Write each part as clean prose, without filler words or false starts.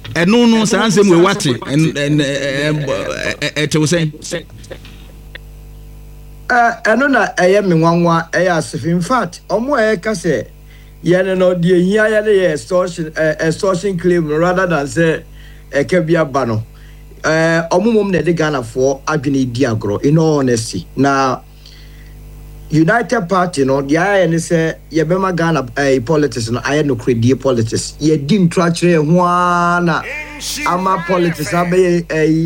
no answer we what and it was saying eno na eye me nwanwa asif in fact omo ka say yene no de hia yene extortion claim rather than say ka bia ba no omo mom na de Ghana for adwene di agro in all honesty na United Party no the aye say ye be ma Ghana politics no aye no credit politics ye di ntrachre ho na ama politics abe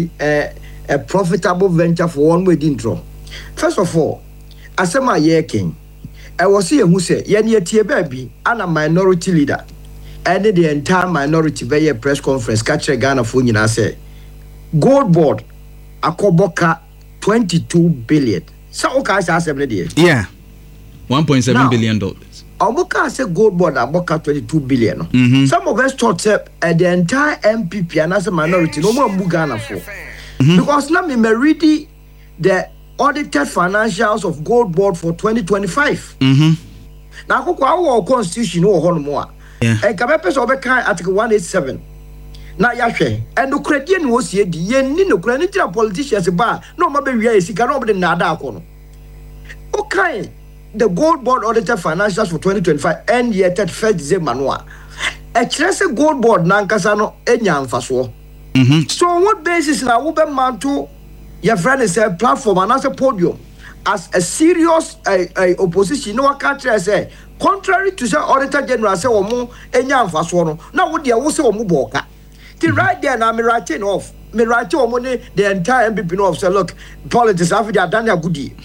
a profitable venture for one way di ntro. First of all, asema yeking I was here who say ye tie baby and a minority leader and the entire minority be a press conference catch Ghana for nyina say gold board akoboka 22 billion. So okay say asem dey. Yeah. $1.7 billion. Omoka say gold board aboka 22 billion. Some of us thought the entire MPP and as a minority no more Ghana for. Because now me read the audited financials of gold board for 2025. Now ko our constitution no ho no mo. And ka be person obeka article 187. Na yahwe and no credit no sie di ye ni no credit na politicians ba no ma be wi esika no be na ada akono. Okay, the gold board audited financials for 2025 and yet at 1st December no a say gold board na nkasa no enya mfaso. So on what basis na wo be manto your friend is a platform and as a podium as a serious opposition no country say contrary to say auditor general say omo enya mfaso no na wo de wo say omo boka the right there na me writing off omo ne the entire MPP no of say look politics have they done their goodie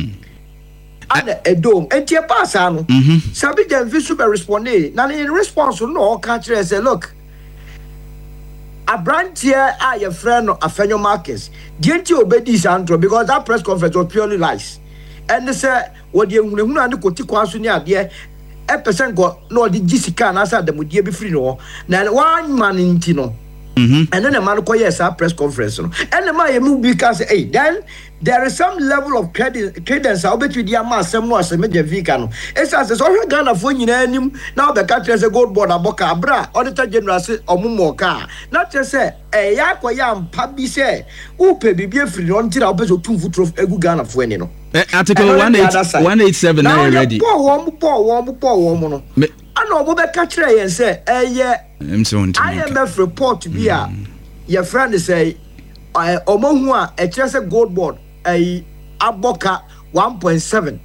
and a dome and tie pass ano sabi dem fi super respond na in response no country say look a branch here your friend Afenyo Marcus didn't you obey this antro because that press conference was purely lies and they say what you hunu and ko ti kwaso ni ade a percent go no the gisika na say dem die be free no na one man inti no and then the man ko yes our press conference no and the man you be can say hey then there is some level of credence how bet with the asem no asem je vika no it's as so Ghana for nyina anim now the country say gold board aboka abra auditor general say omumo ka not just say ya koya ampa bi say upe bibie free no ntira obeso tumfu trof egu Ghana for ani no article 187 now ready po won no ana obo be ka kire yen say IMF report bi a your friend say omohu a say gold board aboka 1.7.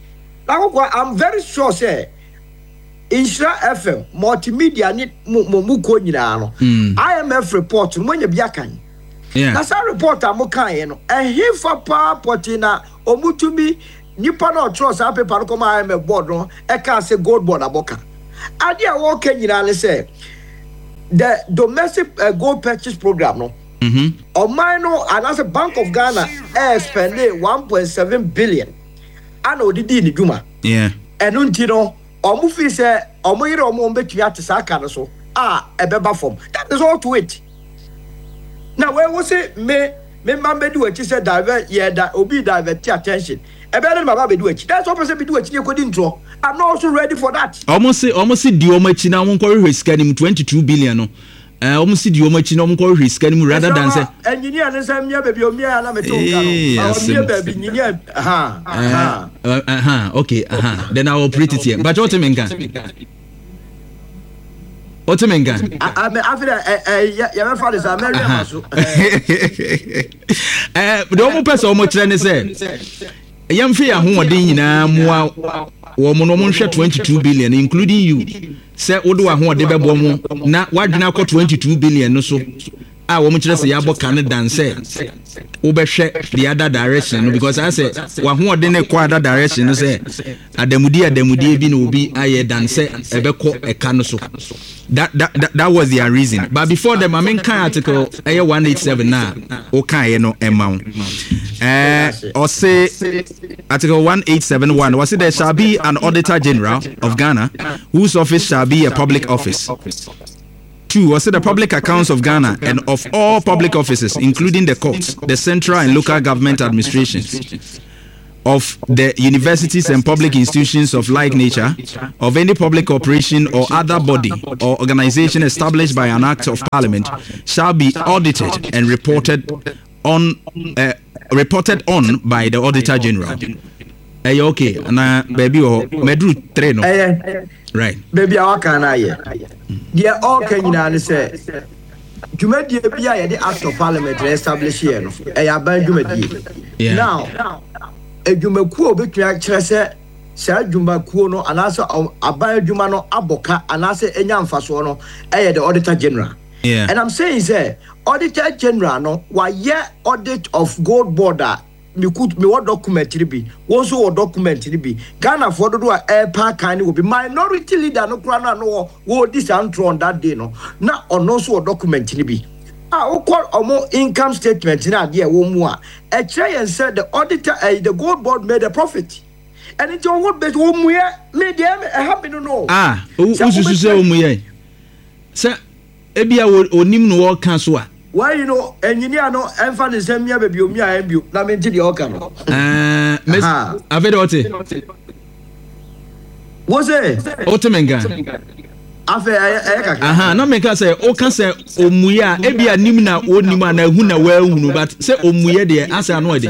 I'm very sure say Insura FM multimedia ni mu ko nyina no IMF report mo nya bia kan na sa report am kan no ehifa pa potina omutumi nipa na trust a paper ko ma IMF board no e ka say gold board aboka ade a wo kan nyina ne say the domestic gold purchase program no Omano and as a Bank of Ghana spend 1.7 billion. I know the deal Juma. Yeah. And untino omufi say omoyire omombetu ate saka so a beba form. That is all to it. Now where was it me mambe do it say divert that obi divert attention. Ebele baba be do it. That's what person be do it you couldn't draw. I'm not also ready for that. Almost di omachi na won ko risk him 22 billion no. Almost di omachi na won ko risk him rather than say engineer na say me baby omia na me to baby engineer okay then I will operate it here. But what mean can? What mean can? I feel my father is American so. The omo person omo kire ne say yamfi ahoɔden nyinaa moa wo mo no mo hwɛ 22 billion including you sɛ wodo ahoɔden bɛbɔ mo na wadwena akɔ 22 billion no so a wo mo kyerɛ sɛ yabɔ kan dan sɛ wo bɛhwɛ the other direction no because I say wa ahoɔden ne kɔ other direction no sɛ adamudie bi na obi ayɛ dan sɛ ɛbɛkɔ ɛka no so that was their reason. But before them I mean kan article 187 na o kan no emma or say article 1871 was it there shall be an auditor general of Ghana whose office shall be a public office. 2 was it the public accounts of Ghana and of all public offices including the courts, the central and local government administrations of the universities and public institutions of like nature, of any public corporation or other body or organization established by an act of parliament, shall be audited and reported on by the Auditor General. Hey, okay, na baby oh medru 3 no. Right. Baby I can I. They all can you say. Jumadi bia the act of parliament establish here no. Aban jumadi. Now edwumakuo betwa kire se sa edwumakuo no anaso aban edwuma no aboka anase enya mfaso no the Auditor General. Yeah. And I'm saying say Auditor General no why audit of gold border me what document be also what document be Ghana for do airpark kind will be minority leader no kura no wo this antro on that day no na ono so document be o call omo income statement na there wo mu a e kire said the auditor the gold board made a profit and it on what bet wo mu ye me dem happen no ususu se wo mu ye se ebia onim no wo kan so a why you know engineer no emfa the same year baby omi a embio na me nti de o kan no miss avede ote wo say otemenga afa kaka aha na me ka say o ka say omuye a ebia nim na onim na hu na wa hu but say omuye de asa no de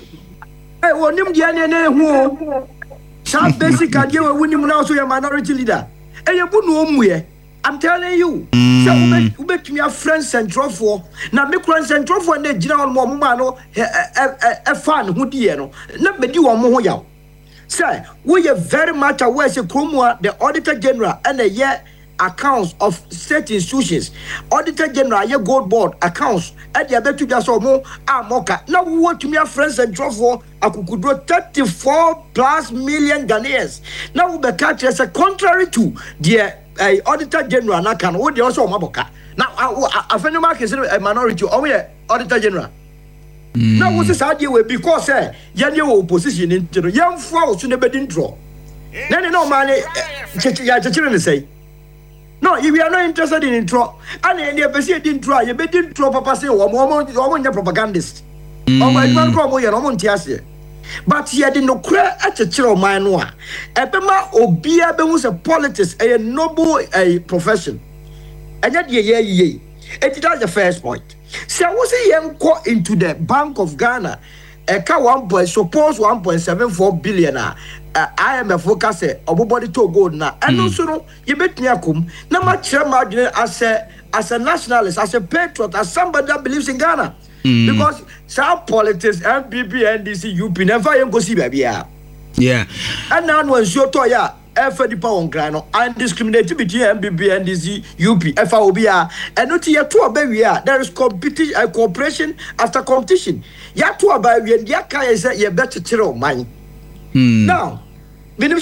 onim de ne hu sa basic ade we wunim na so your minority leader you bu no omuye I'm telling you. So ubet me a friend central for na me friend central for na gina on mo ma no fan hu die no na be di wo mo ho yaw. Say we are very much aware say kromwa the Auditor General and a year accounts of state institutions. Auditor General ye gold board accounts and the betu just mo amoka. Now we want to me a friend central for akukudro 34+ million Ghanaians. Now we be catch as a contrary to the Auditor General na kan wo de also maboka na afenuma ke say a minority o we Auditor General na wo say sadie we because ye ne opposition into yam fo so ne bedin draw na ne no man ya chechire ne say no if you are not interested in intro and the person didn't draw you bedin draw papa say wo nya propagandist o ma edman ko mo ye no mo ntiase. But ye did no cry at a chiro manua. Ebema obia be was a politics, a noble a profession. And yet ye. It is the first point. So I was a young call into the Bank of Ghana. Suppose 1.74 billion. IMF focus obody to gold na. And also no, you bet me akum. Na much margin as a nationalist, as a patriot, as somebody that believes in Ghana. Because some politics, MPP, NDC, UP, never go see baby. Yeah. And now when you to ya, FD pound grano, and discriminating between MPP, NDC, UP, FOB, and not yet to a baby. There is competition, cooperation after competition. Ya to a baby, and ya can say you better chiro mine. Now, you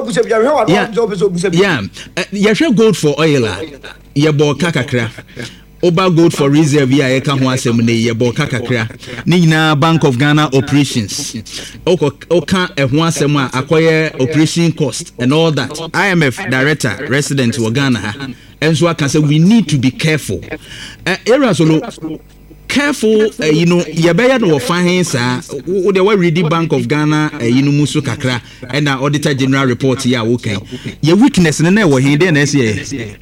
shall go for oil. Ya bo kakakra. Oba gold for reserve ya eka ho asem ne ye bo kakakra ni nyina Bank of Ghana operations oka ho asem a akoye operation cost and all that. IMF director resident wa Ghana enso aka say we need to be careful areas no careful you know ye be ya no fahin sa wo de we read Bank of Ghana you know musu kakra and Auditor General report ya okay ye weakness ne na wo hin de na say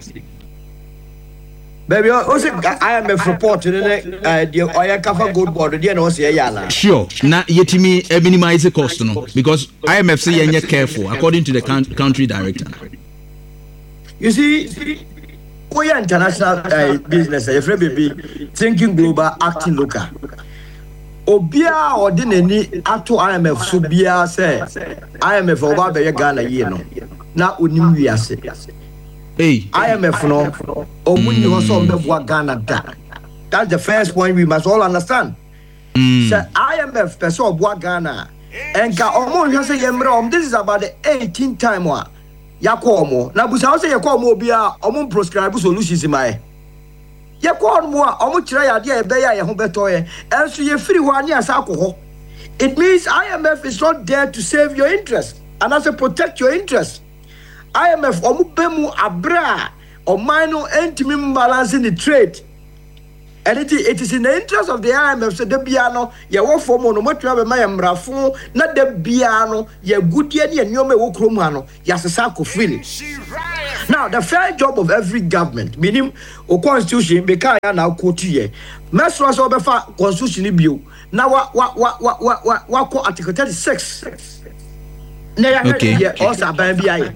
baby, also IMF report the oil cover gold board. The no say yala. Sure. Now yetimi minimize the cost no because IMF say you're careful according to the country director. You see, we are international business. If baby thinking global, acting local. Obia ordinary ato IMF so bia say IMF over be Ghana year no. Na onim wiase. Hey, IMF no omuni ho so mbebwa Ghana da. That's the first point we must all understand. Say IMF person obwa Ghana enka omo hwe say yemre this is about the 18th time wa yakọ na busa say yakọ omo bia omo prescribe solutions mai yakọ omo a omo kire yade e be ya ye ho beto ye enso ye free ho ani asa akọ. It means IMF is not there to save your interest and also protect your interest. IMF omubemu abra o mino entimi balancing the trade and it is in the interest of the IMF so the biano ye wo for mo no motwa be ma ye mrafo na the biano ye goodie ne nyoma wo krom ha no yasesa ko feel. Now the fair job of every government meaning o constitution be kan ya na quote ye mesro so be fa constitution bio na wa ko article 36 na ya ye also ban bia ye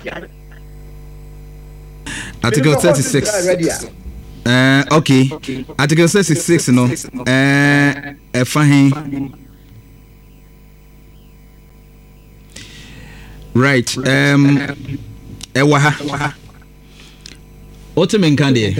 article 36 okay article 66 no fine right ewaha otemen kan de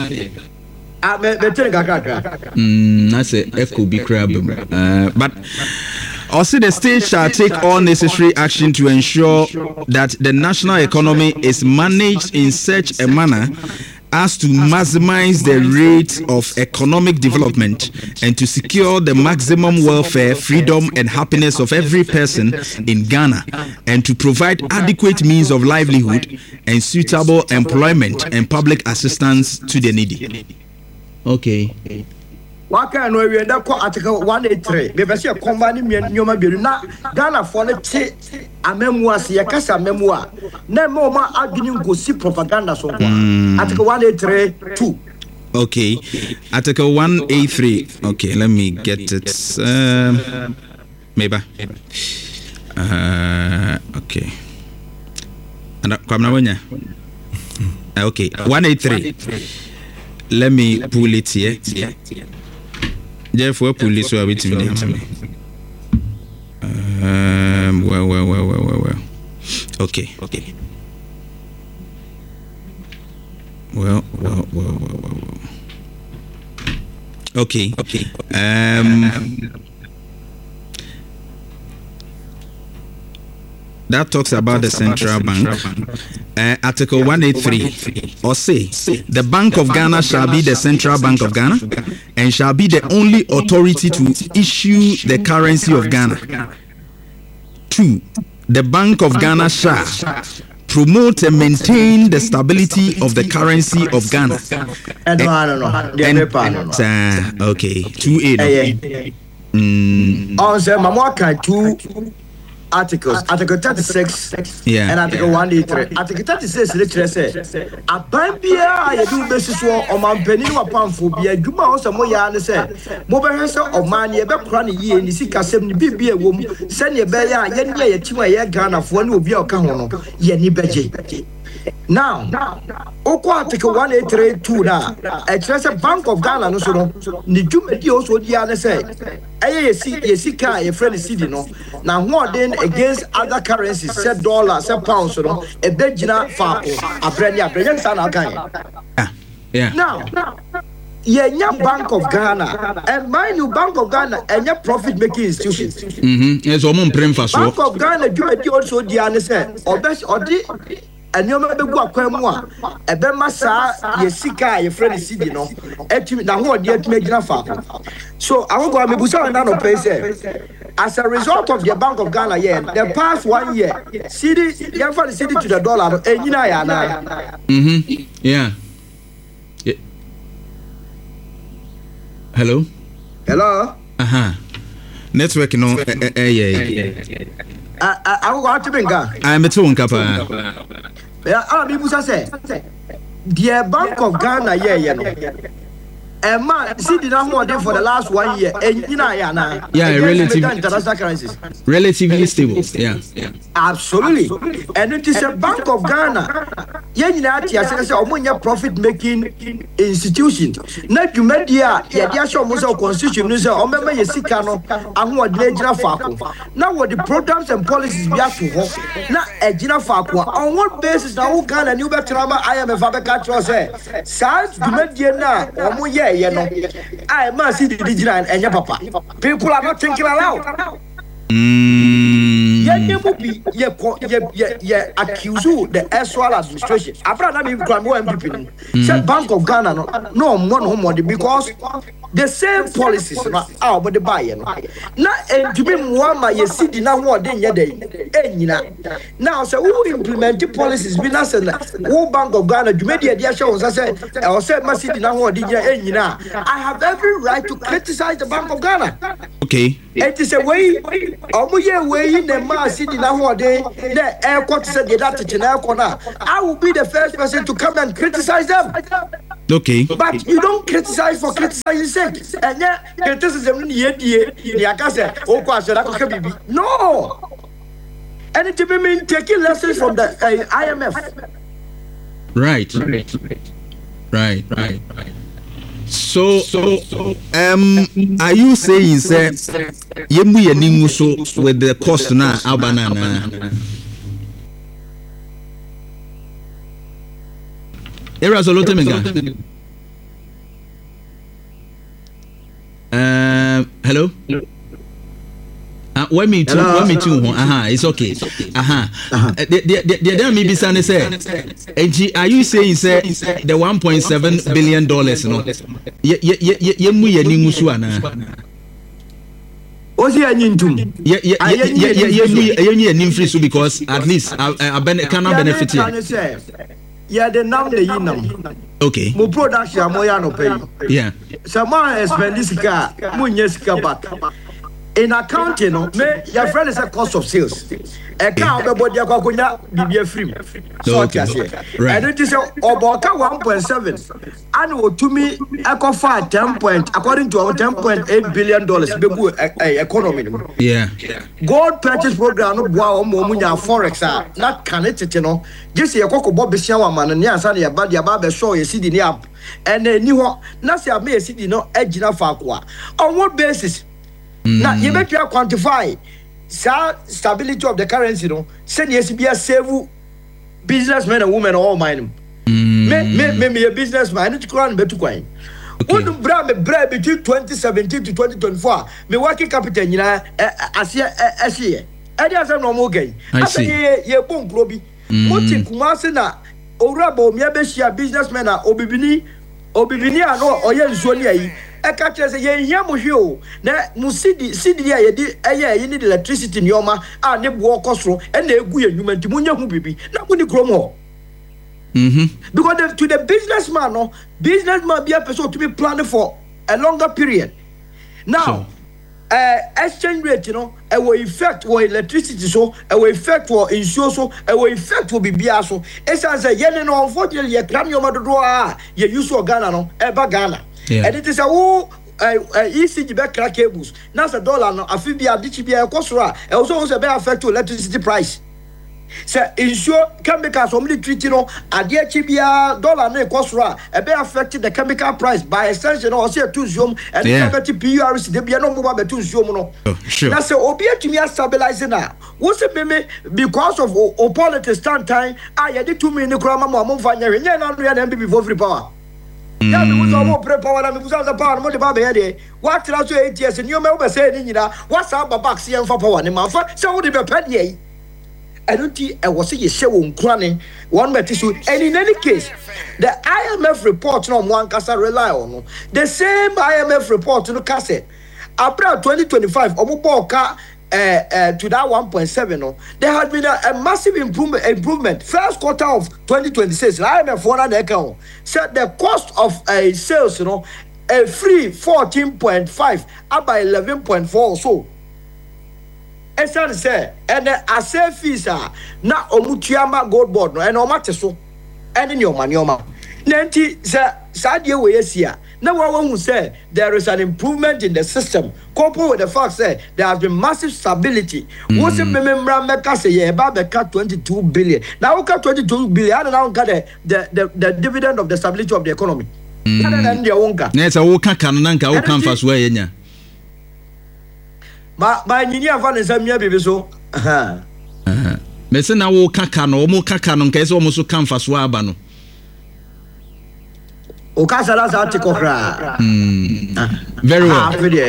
that's it could be crab but also the state shall take all necessary action to ensure that the national economy is managed in such a manner as to maximize the rate of economic development and to secure the maximum welfare, freedom, and happiness of every person in Ghana, and to provide adequate means of livelihood and suitable employment and public assistance to the needy. Okay. Waka no we da ko article 183 be be se combine nyoma biru na Ghana for ne te amemu ase ye kasa amemu a na me o ma adwini ngosi propaganda so kwa article 183(2). Okay, article 183. Okay, let me get it. Maybe okay, and okay, 183. Let me pull it here. Therefore, police were with me. Well. Okay. Well. Okay. That talks about the central bank. Article 183 or say the Bank of Ghana shall be the central bank of Ghana and shall be the only authority to issue the currency of Ghana. 2. The Bank of Ghana shall promote and maintain the stability of the currency of Ghana. Okay. 2A. Also, Mamaka 2 articles, article 36 and article 183. Article 36 literally says a bambia you do basis or man penny or pamphobia, you must more yarn say Mobile of man, ye be cranny ye and you see Cassam be a woman, send your bear, yen ye chima ye Ghana for one will be a canon, ye ni beje. Now, article 183(2) now, a treasure Bank of Ghana no so ni jumedi also diane say ye sika ye friend city no na who then against other currencies say dollars say pounds no e begina fa abrenya sana kan now ye Bank of Ghana and mind you Bank of Ghana and profit making institutions yes o mo mprem fa so Bank of Ghana jumedi also diane say odi and you may go a bema sa ye sika ye friend city no etimi na ho de etimi gina fa so I won't go me busa na no pay say as a result of the Bank of Ghana the past 1 year city you for the city to the dollar enyina ya na yeah hello network no I will go to Benga I'm a tone kapa people say the Bank of Ghana no and man see the more than for the last 1 year and you know relatively stable absolutely and it is a Bank of Ghana profit making institution not you media show constitution now what the programs and policies we have to now on what basis now Ghana new better IMF say media now I must see the digital and your papa. People are not thinking aloud. ye accuse the Eswal administration. After that, we can go MPP. Said Bank of Ghana no more because the same policies but the buyer now and to be more my city now more than your day. Now so who implement the policies be not who Bank of Ghana you made the idea shows I said my city now more than your I have every right to criticize the Bank of Ghana. Okay. It is a way in the mass city now what they the airport said that I will be the first person to come and criticize them. Okay. But you don't criticize for criticizing sake. And yeah, criticism no. And it mean taking lessons from the IMF. Right. So are you saying say yemu yenimu so with the cost na abanana era solo temenga hello when me too it's okay the maybe say are you saying say the 1.7 billion dollars no yemu yenimu so ana Ozi anyintum yemu yenim so because at least I can benefit here. Yeah, the nam the yinam. Okay. Mo production mo ya no pay. Yeah. Sama expenditure mo nyesika back. In accounting, your friend is a cost of sales. A car about your coconia be free. So, and it is about 1.7 annual to me. I can find 10 point according to our $10.8 billion economy. Yeah, gold purchase program. Wow, Momunia Forex not can it, just a cocoa Bobby Shawa man and Yansani about your barber show you see the up and then you not say may see no edge enough. On what basis? Now you make you quantify stability of the currency, send yes be a save businessmen and women all mine. Maybe a businessman to crown better coin. Wouldn't brand me bread between 2017 to 2024. Me working capital as year. And there's a normal gain. I say ye bon globi. Moti kumasina orabo me be businessmen are obibini no oyen zoni. I catch as a yamu na musidi ya di you need electricity in yoma and they walk us through and they go human to munya bibi na kuni kromo. Because to the businessman be a person to be planning for a longer period. Now exchange rate it will effect for electricity so it will effect for insurance so it will effect for BBA so it's as a no unfortunately you cram your mother you use Ghana no eba Ghana. Yeah. And it is a ECG back crack cables. Now the dollar no afibia dichibia kosura. E also be affect to electricity price. Say insure chemicals somebody treat adia chibia dollar no kosura e be affect the chemical price by extension or say to zoom and the PURC they be no more be to zoom no. Sure. Now say obia to me stabilizing now. What's it me because of politics stand time I did 2 minutes krama mo fanya nya na no ya na be for free power. Yeah, we was all power and we was the power. What about here? What last 8 years and you remember saying, what's up back CM for power? So would it be penny? I don't think I was saying show cranny one tissue. And in any case, the IMF report on one casa rely on the same IMF report to the cassette. April 2025, Omoboka to that 1.7, there has been a massive improvement. First quarter of 2026, IMF one account said the cost of sales, a free 14.5 up by 11.4 or so. And say, and I say fees are not Omutiama gold board, and Omateso, and in your manioma. Nanti Sadia way here. Now, one who said there is an improvement in the system, coupled with the fact that there has been massive stability. What's the member say, yeah, about the cut 22 billion. Now, we cut 22 billion. I don't got the dividend of the stability of the economy. Yes, I will come fast way in ya. My Ninia Van is a mere baby so. Messi now will kakano, more kakano, case almost come fast wabano. Okasala za tikokra. Very well.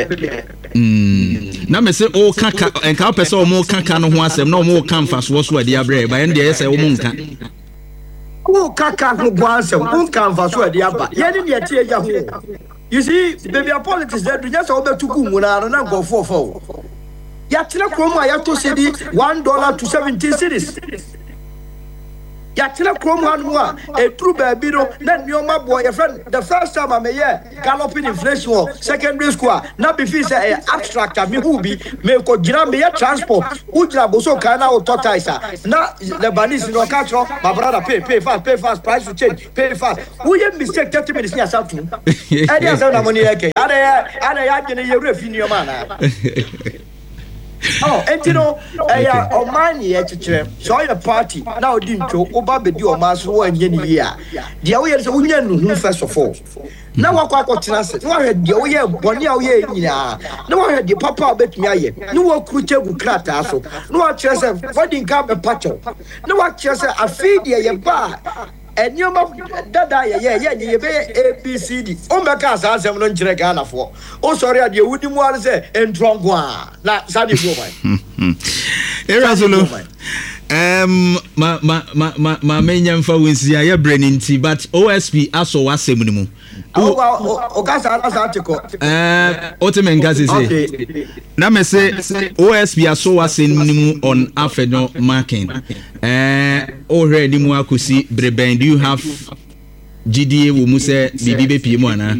Na me say o kaka enka pese o mo kaka no ho asem na o mo kan fa so so ade abre ba en de say o mo nka. O kaka ho bo asem o kan fa so ade aba. Ye ni de tie ja ho. You see, baby politics there do just obetuku mu na go for. Ya tira krom a ya to say $1 to 17 cedis. Ya tira krom hanu a e true baby no na nyoma boy your friend the first time I me galloping inflation secondary school na be feel say abstract me who be me ko gira me transport ujira boso kana o tortoise na Lebanese no catch my brother pay fast price to change pay fast we mistake 30 minutes near south e dey say na money yake ada ya gene ye refi ni o man oh, and you know, o man ye chichire. So your party now didn't to oba be di o maso one year. The way is unya no first of all. Now what chance? No had the way boni away nyina. No had the papa bet me aye. No wo kruche gu krata so. No what chance for the cap a patch. No what chance a feed ye ba. And you dada ye be ABCD. O meka sa asem no nkyere Ghana fo. O sorry ade wudi mu are say entrongwa. Na sadi go man. Erazolo. Ma menya mfa wensi aye breninti but OSP aso wasem ni mu. O gasa article. Otemen gase say. Na me say OSP aso wasem ni mu on afeno marking. Already mu akosi breben. Do you have GDA wo mu say bibi be pie mu ana?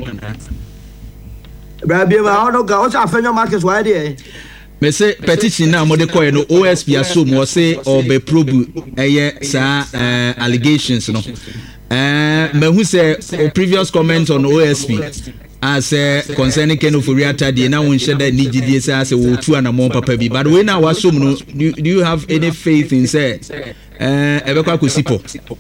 Brabia ma ono ga o sa afeno markets why there? Me say petition na mo de koy no OSP aso mo say obe probe sa allegations no. Me who say previous comment on OSP as concerning Ken Ofori-Atta dey na won share that ni GDA say wo tu anamon papa bi but we na wasom no do you have any faith in say ebekwa kosipo?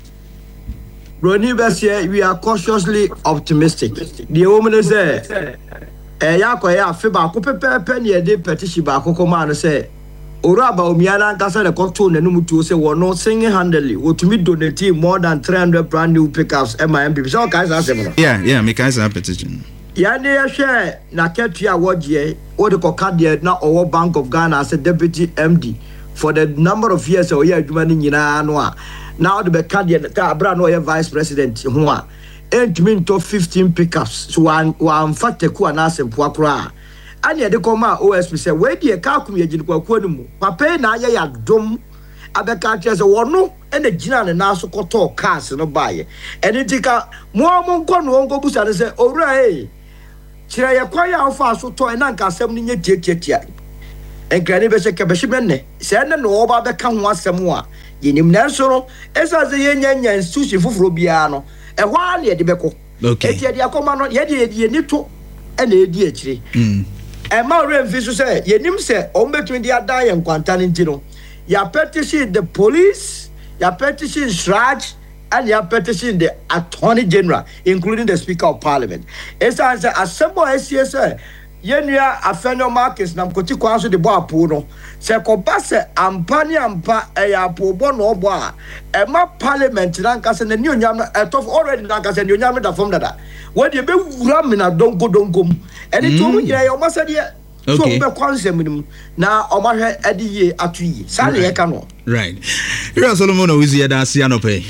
Brony Bessie, we are cautiously optimistic. The woman say ya afi ba ko pepe ne de petition ba ko ma no say Oraba Omiana Gasa the control Nenumu say we're not singing handily. What to me donate more than 300 brand new pickups MIMP. So guys are similar. Yeah, make guys a petition. Yeah, share na ketia award ye or the Cocadia now or Bank of Ghana as a deputy MD for the number of years or year demanding noa. Now the Becadia brand no vice president who are 8 to 15 pickups. So one fat te ku anase poakra. Anya de koma OSP say we dey ka akum ye gine kwaku anumu papa na aya ya dom abeka tie say wono ene gina ne na so koto cars no baaye ene tika mo nko no nko busa ne say owura kire ye kwaya ofa so to ena nka asem ne nye tietietia enkrani be se kebeshi benne say ne no oba be ka ho asem a yenim na so no esa say ye nya institution foforo bia no ehwa na ye de beko etie de akoma no ye de ni to ena edi akire Emma Renfiso say, Yenim say, between the Adai and Quantanintino. Ya petition the police, ya petition Shraj, and ya petition the Attorney General, including the Speaker of Parliament. As I say, assemble SCSA, Yenya Afeno Marcus, Namkoti Kwanso de Boa Puno, Sekobase, Ampani Ampa, Aya Pobo no Boa, Emma Parliament, Lankas and the New Yama, already Lankas and New Yama from that. When you be Ramina, don't go. And it told me, I almost said, yeah. So, we consent now, Omar Eddie Atui, Sally Cano. Right. Here are Solomon who is here, that's Yanope.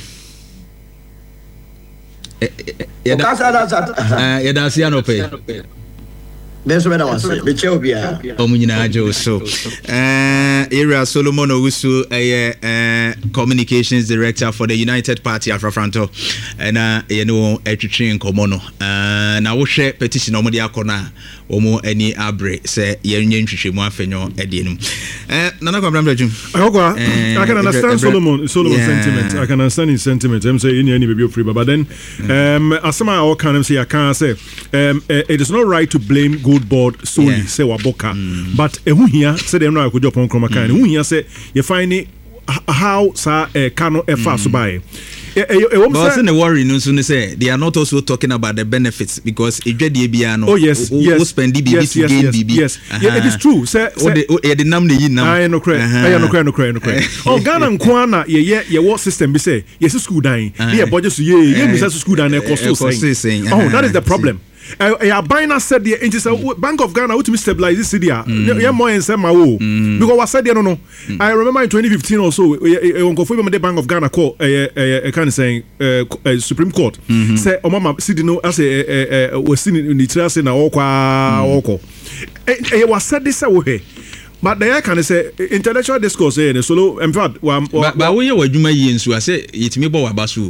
That's Yanope. That's what I was saying. Omuninajo so Area Solomon Owusu communications director for the United Party Afrafranto and you know etwetwe nkomono na wo hwe petition omo de akona omo ani abre se yenye ntwetwe mu afenyo edienum nana kwabram dajum I can understand Solomon sentiment. I can understand his sentiment. I'm saying any baby free but then asema all can say I can say it is not right to blame Good Board solely say waboka but ehu hia say dem no akojo pon kroma kan ehu hia say you find how sa kano efa so bae But in the worry, no sooner say they are not also talking about the benefits because it get the biano. Oh yes, yes, spend yes, yes. Yeah, it is true. Say the name the yin. I no cry. Oh, Ghana and Kwana, yeah, what system be say? Yes, school dying. Yeah, but just yeah, school dying. Oh, that is the problem. Bina said the Bank of Ghana to stabilize this city. Yeah, more in some because I said no. I remember in 2015 or so, the Bank of Ghana call kind of saying Supreme Court say, "Oh, Mama, see no as a was seen in the trace na oko." Was said this away. But the can say intellectual discourse in solo. In fact, but we are Juma yin so I say it me bo abasu.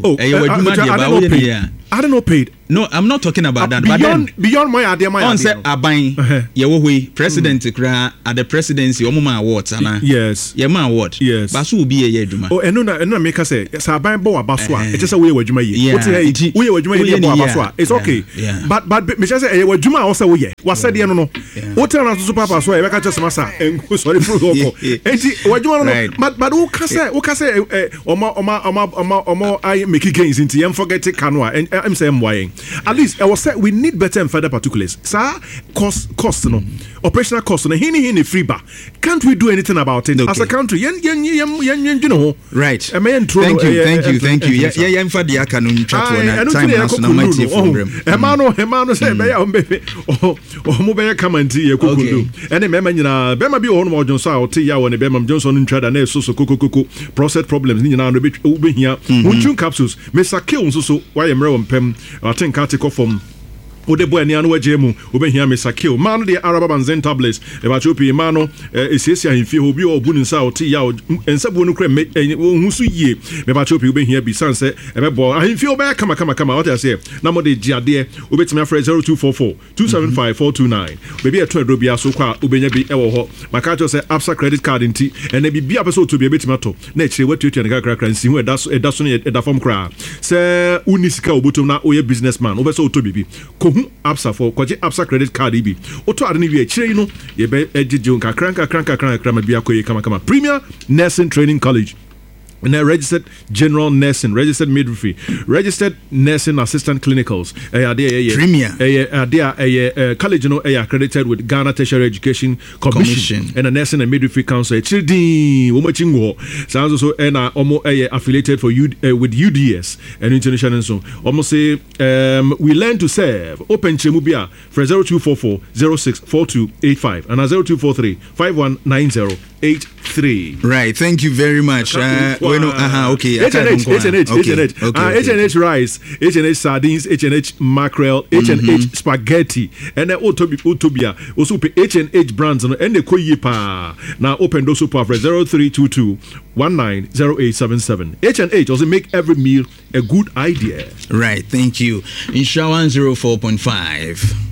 I don't know paid. No, I'm not talking about that. Beyond my idea, my on say aban yewo president kra at the presidency omuma awards ana. Yes. Ye ma award. Yes. Basu obi ye adwuma. Oh, eno na make say aban bo abaso a. It say we adwuma ye. What say we adwuma ye bo abaso a. It's okay. But me say we adwuma o say we. What say dey no no. What tell na so papa so e be ka just masa. Sorry for oko. Enti adwuma no. But who can say omo I make gains into you forget Kanwa and I'm saying why. At least I was said we need better and further particulars. Sir, cost no. Operational cost no. Hini free bar. Can't we do anything about it as a country? You know. Right. Thank you. Yeah, I'm for the Akanun chat one time national mighty program. Emano say baby. Oh, mobile come and tea kukundu. And remember Bema be on more Johnson or tea when Bema Johnson in trade and so kuku process problems ni na no be here. Unchun capsules. Mr. Kill so why am I pem I think article from Ode boy ni anu wajemu obehia me sakio man de araba banzen tablets e ba chopi mano esiesia himfie obi obu nsa oti ya ensabu no kra me husu yie me ba chopi obehia bi sanse e be bo himfie obe kama what I say na mo de giade obetimi afre 0244 275429 baby e to adrobia so kwa obenya bi e wo ho maka cho say Absa credit card nti ene bi bia person to bi betimi to na chire watuatu ne kakra nsi hu eda so ne eda form kra say unisika obotom na oye businessman obeso to bibi Absa for kwaje Absa credit card ibi oto ade ne wi akire no ye be ejeje kranka ma bia koye kama Premier Nursing Training College and registered general nursing, registered midwifery, registered nursing assistant clinicals. Premier. College, accredited with Ghana Tertiary Education Commission and a nursing and midwifery council. Sounds also affiliated for with UDS and international. So almost say we learn to serve. Open Chemubia for 0244 064285 and 0243 519083. Right, thank you very much. Okay. H&H rice, H&H sardines, H&H mackerel, H&H spaghetti, and then Utopia, also H&H brands, and the Koyipa. Now open those super for 0322 190877. H&H also make every meal a good idea. Right, thank you. In Shawan 04.5.